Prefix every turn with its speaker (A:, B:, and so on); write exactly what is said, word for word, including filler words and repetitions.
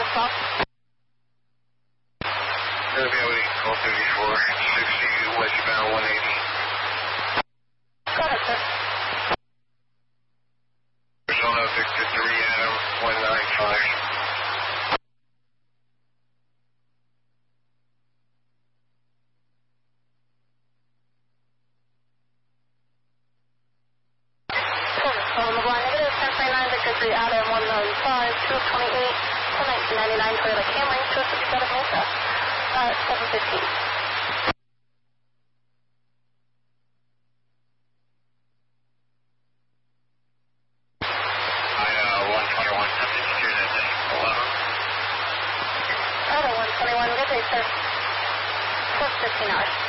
A: twelve.
B: Airfield call thirty-four, sixty westbound one eighty.
A: Go ahead, sir.
B: Arizona Victor three Adam one nine five.
A: On the line negative, ten twenty-nine, Victor three Adam one nine five, two twenty-eight, nineteen ninety-nine, Toyota Camry, two fifty-seven Mesa, uh, seven fifteen.
B: one twenty-one, seven two, that's eleven.
A: Idaho one twenty-one, good day, sir. twelve fifteen hours.